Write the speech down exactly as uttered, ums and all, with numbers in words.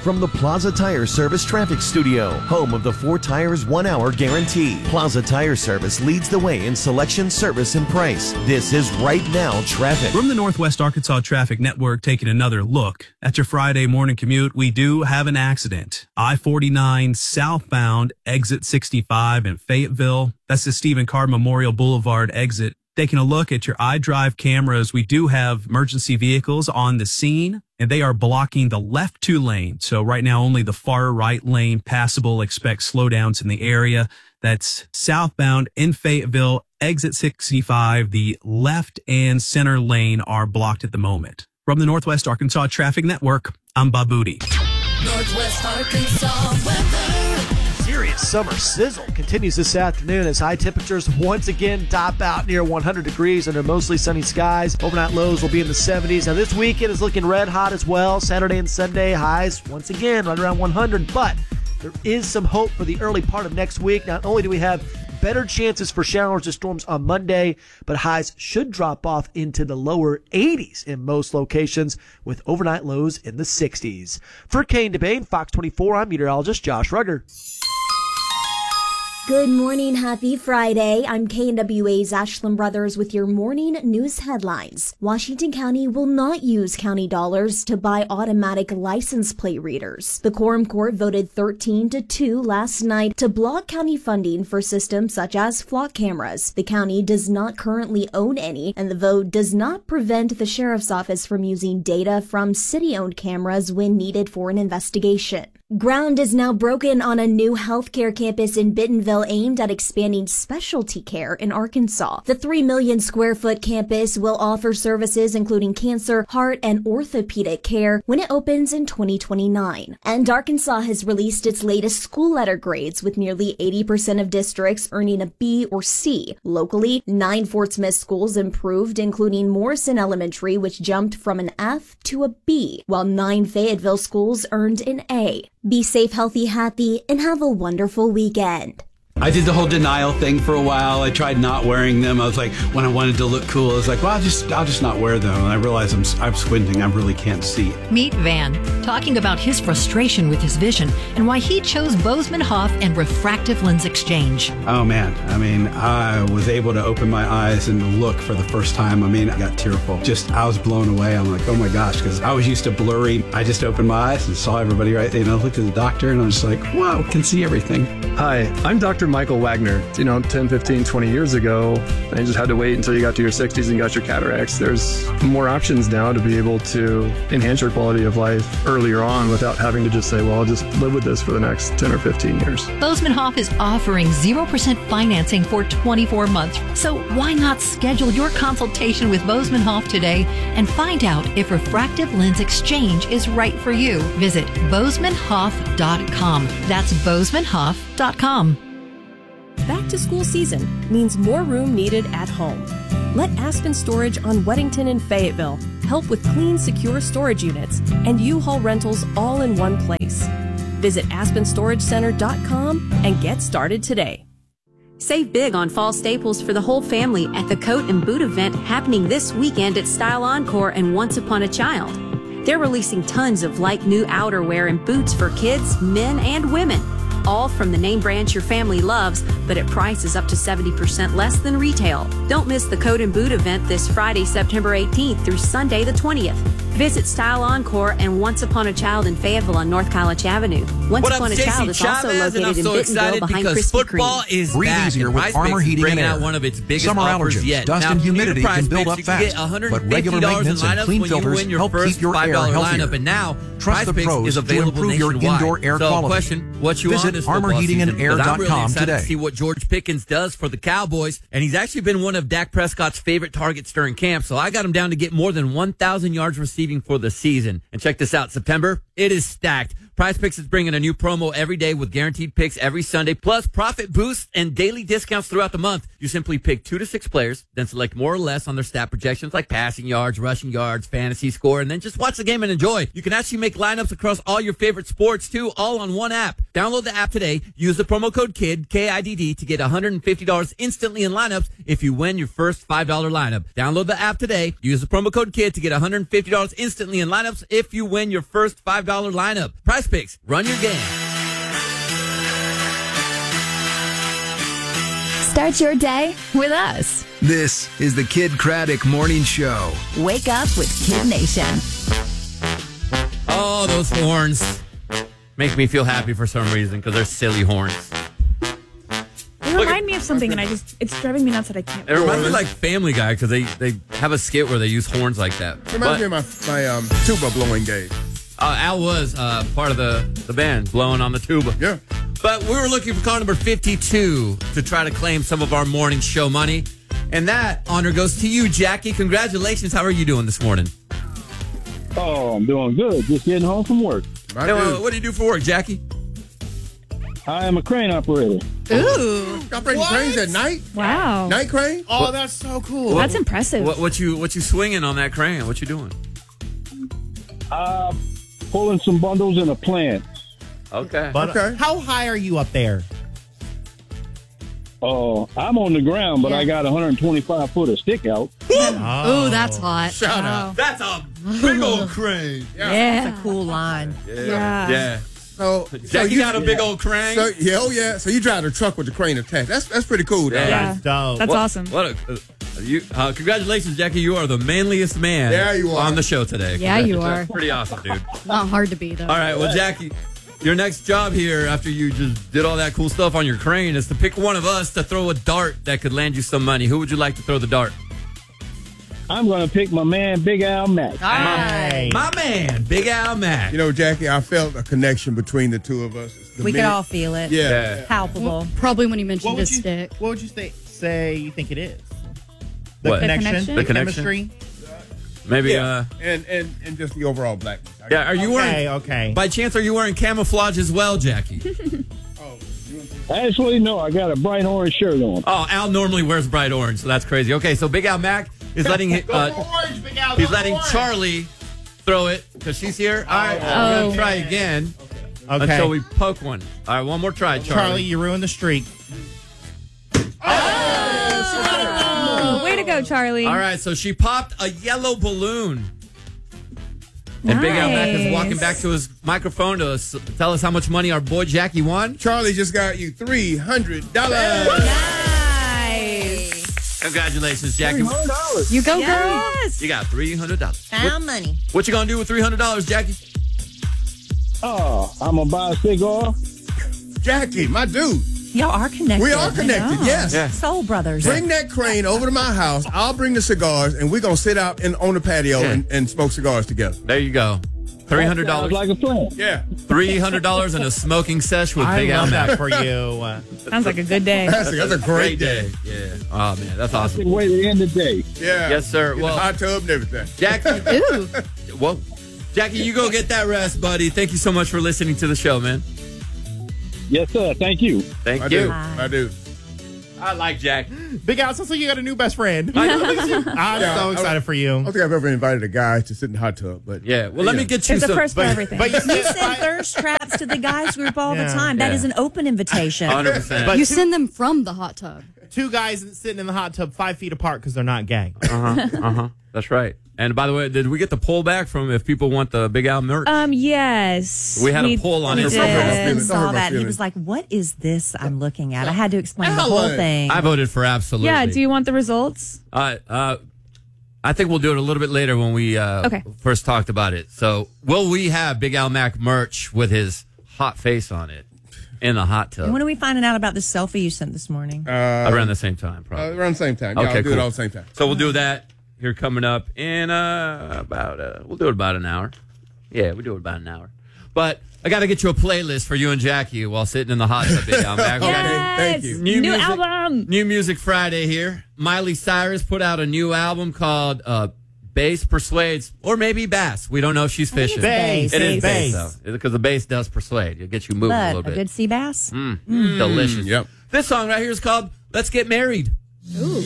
from the Plaza Tire Service Traffic Studio, home of the four tires, one hour guarantee. Plaza Tire Service leads the way in selection, service, and price. This is Right Now Traffic. From the Northwest Arkansas Traffic Network, taking another look at your Friday morning commute, we do have an accident. I forty-nine southbound, exit sixty-five in Fayetteville. That's the Stephen Card Memorial Boulevard exit. Taking a look at your iDrive cameras, we do have emergency vehicles on the scene, and they are blocking the left two lanes. So right now, only the far right lane passable. Expect slowdowns in the area. That's southbound in Fayetteville, exit sixty-five. The left and center lane are blocked at the moment. From the Northwest Arkansas Traffic Network, I'm Bob Booty. Northwest Arkansas weather. Serious summer sizzle continues this afternoon as high temperatures once again top out near one hundred degrees under mostly sunny skies. Overnight lows will be in the seventies. Now this weekend is looking red hot as well. Saturday and Sunday highs once again right around one hundred, but there is some hope for the early part of next week. Not only do we have better chances for showers and storms on Monday, but highs should drop off into the lower eighties in most locations with overnight lows in the sixties. For Kane DeBane, Fox twenty-four, I'm meteorologist Josh Rugger. Good morning, happy Friday. I'm K N W A's Ashlyn Brothers with your morning news headlines. Washington County will not use county dollars to buy automatic license plate readers. The Quorum Court voted thirteen to two last night to block county funding for systems such as flock cameras. The county does not currently own any, and the vote does not prevent the sheriff's office from using data from city-owned cameras when needed for an investigation. Ground is now broken on a new healthcare campus in Bentonville aimed at expanding specialty care in Arkansas. The three million square foot campus will offer services including cancer, heart, and orthopedic care when it opens in twenty twenty-nine. And Arkansas has released its latest school letter grades with nearly eighty percent of districts earning a B or C. Locally, nine Fort Smith schools improved, including Morrison Elementary, which jumped from an F to a B, while nine Fayetteville schools earned an A. Be safe, healthy, happy, and have a wonderful weekend. I did the whole denial thing for a while. I tried not wearing them. I was like, when I wanted to look cool, I was like, well, I'll just, I'll just not wear them. And I realized I'm, I'm squinting. I really can't see. Meet Van, talking about his frustration with his vision and why he chose Bozeman Hoff and refractive lens exchange. Oh, man. I mean, I was able to open my eyes and look for the first time. I mean, I got tearful. Just, I was blown away. I'm like, oh my gosh, because I was used to blurry. I just opened my eyes and saw everybody right there. And I looked at the doctor and I was just like, wow, can see everything. Hi, I'm Doctor Michael Wagner. You know, ten, fifteen, twenty years ago, and you just had to wait until you got to your sixties and got your cataracts. There's more options now to be able to enhance your quality of life earlier on without having to just say, well, I'll just live with this for the next ten or fifteen years. Bozeman Hoff is offering zero percent financing for twenty-four months. So why not schedule your consultation with Bozeman Hoff today and find out if refractive lens exchange is right for you? Visit bozeman hoff dot com. That's bozeman hoff dot com. Back to school season means more room needed at home. Let Aspen Storage on Weddington and Fayetteville help with clean, secure storage units and U-Haul rentals all in one place. Visit aspen storage center dot com and get started today. Save big on fall staples for the whole family at the Coat and Boot event happening this weekend at Style Encore and Once Upon a Child. They're releasing tons of like new outerwear and boots for kids, men, and women. All from the name brands your family loves, but at prices up to seventy percent less than retail. Don't miss the Coat and Boot event this Friday, September eighteenth through Sunday the twentieth. Visit Style Encore and Once Upon a Child in Fayetteville on North College Avenue. Once what Upon up, a Child is also Chavez, located and I'm so in excited Bentonville behind because Krispy football Kreme. is Breathe back. easier and with Prize Armor Picks is Heating bringing and out Air. one of its biggest Summer offers allergens, yet. dust now, and if you go to humidity Prize can build Picks, up you can fast, get one hundred but fifty regular dollars in maintenance and lineups clean when you filters win your help first keep your five air dollar healthier. lineup. And now, Trust Prize the Picks pros is to available improve your nationwide. indoor air so quality. question, what you Visit on this armor football heating and season? air 'Cause dot I'm really com excited today. to see what George Pickens does for the Cowboys, and he's actually been one of Dak Prescott's favorite targets during camp, so I got him down to get more than one thousand yards receiving for the season. And check this out, September, it is stacked. Prize Picks is bringing a new promo every day with guaranteed picks every Sunday, plus profit boosts and daily discounts throughout the month. You simply pick two to six players, then select more or less on their stat projections like passing yards, rushing yards, fantasy score, and then just watch the game and enjoy. You can actually make lineups across all your favorite sports, too, all on one app. Download the app today. Use the promo code KID, K I D D, to get one hundred fifty dollars instantly in lineups if you win your first five dollar lineup. Download the app today. Use the promo code KID to get one hundred fifty dollars instantly in lineups if you win your first five dollar lineup. Prize Prize Picks. Run your game. Start your day with us. This is the Kid Craddock Morning Show. Wake up with Kid Nation. Oh, those horns make me feel happy for some reason because they're silly horns. They remind me of something, and I just, it's driving me nuts that I can't. It reminds me like Family Guy because they, they have a skit where they use horns like that. It reminds me of my, my um, tuba blowing days. Uh, Al was uh, part of the, the band blowing on the tuba. Yeah. But we were looking for call number fifty-two to try to claim some of our morning show money. And that honor goes to you, Jackie. Congratulations. How are you doing this morning? Oh, I'm doing good. Just getting home from work. Hey, well, what do you do for work, Jackie? I am a crane operator. Ooh. Operating cranes at night? Wow. Night crane? Oh, What- that's so cool. What- That's impressive. What, what you what you swinging on that crane? What you doing? Uh, pulling some bundles in a plant. Okay. But Okay. how high are you up there? Oh, I'm on the ground, but Yeah. I got a one hundred twenty-five foot of stick out. Oh, that's hot. Shout out. That's a big old crane. Yeah. That's a cool line. Yeah. Yeah. So, Jackie got a big old crane. So, yeah, oh yeah. So you drive the truck with the crane attached. That's that's pretty cool. Though. Yeah. That's dope. That's What- awesome. What a, uh, you, uh, congratulations, Jackie. You are the manliest man There you are. on the show today. Yeah, you Congratulations. are. Pretty awesome, dude. Not hard to beat, though. All right, well, Jackie, your next job here after you just did all that cool stuff on your crane is to pick one of us to throw a dart that could land you some money. Who would you like to throw the dart? I'm going to pick my man, Big Al Mack. All right. My man, Big Al Mack. You know, Jackie, I felt a connection between the two of us. The We could minute- all feel it. Yeah. Yeah. Palpable. Probably when he mentioned What his would you stick. What would you say? Say you think it is the What? The connection, connection? The connection? chemistry. Maybe, Yeah. uh, and, and and just the overall blackness. I yeah, are you Okay, wearing, okay. by chance, are you wearing camouflage as well, Jackie? Actually, no, I got a bright orange shirt on. Oh, Al normally wears bright orange, so that's crazy. Okay, so Big Al Mack is letting, uh, orange, Big Al. he's letting Charlie throw it because she's here. All right, we're Oh. going to try again Okay. until we poke one. All right, one more try, Charlie. Charlie, you ruined the streak. Oh, way to go, Charlie. All right, so she popped a yellow balloon. And Big Al Mack is Nice. walking back to his microphone to s- tell us how much money our boy Jackie won. Charlie just got you three hundred dollars. Nice. Congratulations, Jackie. You go, girl. Yes. You got three hundred dollars. Found money. What you going to do with three hundred dollars, Jackie? Oh, I'm going to buy a cigar. Jackie, my dude. Y'all are connected. We are connected, Yeah. yes. Yeah. Soul brothers. Bring that crane over to my house. I'll bring the cigars, and we're going to sit out in, on the patio Yeah. and, and smoke cigars together. There you go. three hundred dollars. Sounds like a plan. Yeah. three hundred dollars and a smoking sesh with I Big Al love Mack. that for you. Uh, Sounds like a good day. That's a, that's a great day. Yeah. Oh, man, that's Good awesome. way to end the day. Yeah. Yes, sir. In Well- the hot tub and everything. Jackie. Ooh. Well, Jackie, you go get that rest, buddy. Thank you so much for listening to the show, man. Yes, sir. Thank you. Thank I you. do. I do. I like Jack. Big Al, sounds like you got a new best friend. I know. I'm Yeah, so I- excited for I you. don't think I've ever invited a guy to sit in the hot tub, but Yeah. Well, let me get you There's a some. first for but- everything. but you You said- send thirst traps to the guys group all Yeah. the time. That Yeah. is an open invitation. one hundred percent. But You two- send them from the hot tub. two guys sitting in the hot tub five feet apart because they're not gay. Uh-huh. Uh-huh. That's right. And by the way, did we get the poll back from if people want the Big Al merch? Um, yes. We had a poll on We Instagram. did. Don't hurt my Saw that. And he feelings. was like, "What is this I'm looking at?" I had to explain the whole Alan. thing. I voted for absolutely. Yeah, do you want the results? Uh, uh, I think we'll do it a little bit later when we uh, Okay. first talked about it. So, will we have Big Al Mack merch with his hot face on it in the hot tub And when are we finding out about the selfie you sent this morning? Uh, around the same time? uh, Probably. around the same time. Yeah, Okay, I'll do cool. it all at the same time. So we'll do that here coming up in uh, about uh, we'll do it about an hour. Yeah, we do it about an hour. But I got to get you a playlist for you and Jackie while sitting in the hot tub. Big Al Mack. We got Yes! thank you. New, music, album. New Music Friday here. Miley Cyrus put out a new album called uh, Bass Persuades, or maybe Bass. We don't know if she's fishing. Bass. It is Bass. bass, though, because the bass does persuade. It'll get you moving a But little a bit. good sea bass. Mm, Delicious. Yep. This song right here is called Let's Get Married. Ooh.